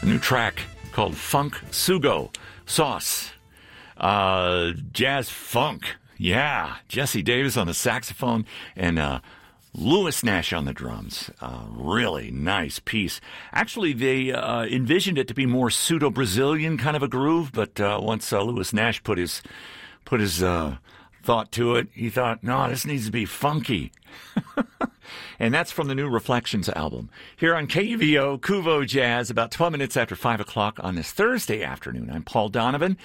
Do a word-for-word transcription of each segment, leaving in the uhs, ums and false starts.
a new track called Funk Sugo Sauce. Uh, jazz funk. Yeah. Jesse Davis on the saxophone and uh, Louis Nash on the drums. Uh, really nice piece. Actually, they uh, envisioned it to be more pseudo-Brazilian kind of a groove, but uh, once uh, Louis Nash put his put his uh, thought to it, he thought, no, this needs to be funky. And that's from the new Reflections album. Here on K U V O, Kuvo Jazz, about twelve minutes after five o'clock on this Thursday afternoon. I'm Paul Donovan,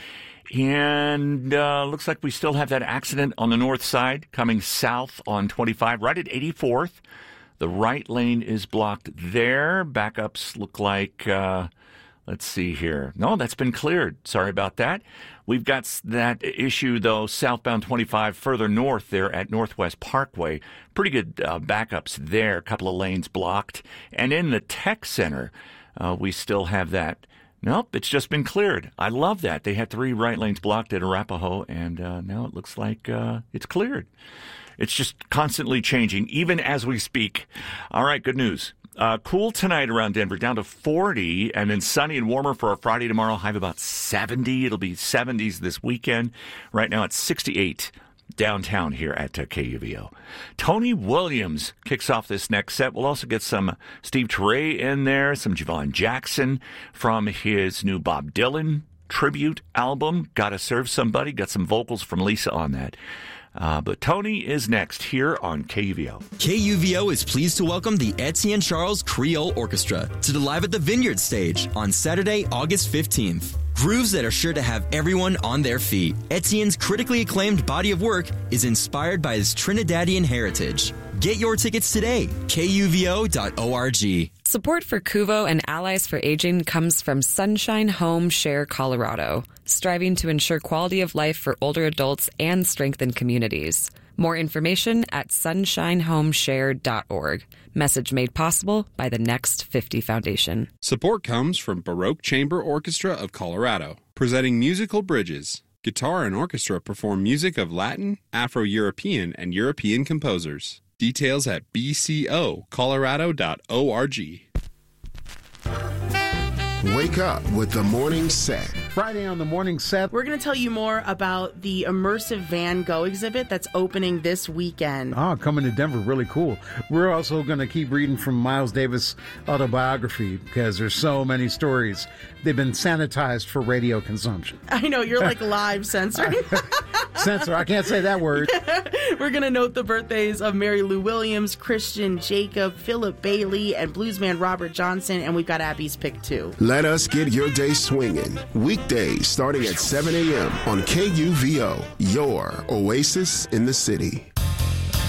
and uh, looks like we still have that accident on the north side coming south on twenty-five, right at eighty-fourth. The right lane is blocked there. Backups look like... Uh, Let's see here. No, that's been cleared. Sorry about that. We've got that issue, though, southbound twenty-five further north there at Northwest Parkway. Pretty good uh, backups there. A couple of lanes blocked. And in the tech center, uh, we still have that. Nope, it's just been cleared. I love that. They had three right lanes blocked at Arapahoe, and uh, now it looks like uh, it's cleared. It's just constantly changing, even as we speak. All right, good news. Uh, cool tonight around Denver, down to forty, and then sunny and warmer for our Friday tomorrow. High of about seventy. It'll be seventies this weekend. Right now it's sixty-eight downtown here at uh, K U V O. Tony Williams kicks off this next set. We'll also get some Steve Turay in there, some Javon Jackson from his new Bob Dylan tribute album. Gotta Serve Somebody. Got some vocals from Lisa on that. Uh, but Tony is next here on K U V O. K U V O is pleased to welcome the Etienne Charles Creole Orchestra to the Live at the Vineyard stage on Saturday, August fifteenth. Grooves that are sure to have everyone on their feet. Etienne's critically acclaimed body of work is inspired by his Trinidadian heritage. Get your tickets today, K U V O dot org. Support for Kuvo and Allies for Aging comes from Sunshine Home Share Colorado, striving to ensure quality of life for older adults and strengthen communities. More information at sunshine home share dot org. Message made possible by the Next fifty Foundation. Support comes from Baroque Chamber Orchestra of Colorado, presenting Musical Bridges. Guitar and orchestra perform music of Latin, Afro-European, and European composers. Details at b c o colorado dot org. Wake up with the morning set. Friday on the morning set, we're going to tell you more about the immersive Van Gogh exhibit that's opening this weekend. Oh, coming to Denver, really cool. We're also going to keep reading from Miles Davis' autobiography because there's so many stories. They've been sanitized for radio consumption. I know, you're like live censoring. Censor, I can't say that word. We're going to note the birthdays of Mary Lou Williams, Christian Jacob, Philip Bailey, and bluesman Robert Johnson, and we've got Abby's pick too. Let us get your day swinging. Weekdays starting at seven a.m. on K U V O, your oasis in the city.